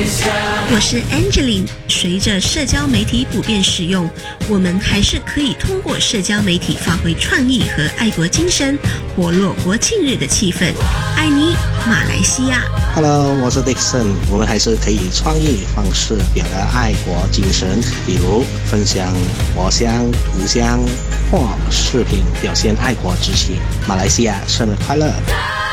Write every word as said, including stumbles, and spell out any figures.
我是 Angeline。随着社交媒体普遍使用，我们还是可以通过社交媒体发挥创意和爱国精神，活络国庆日的气氛。爱你，马来西亚。 Hello， 我是 Dixon。我们还是可以创意方式表达爱国精神，比如分享国香、故乡或视频表现爱国之情。马来西亚生日快乐！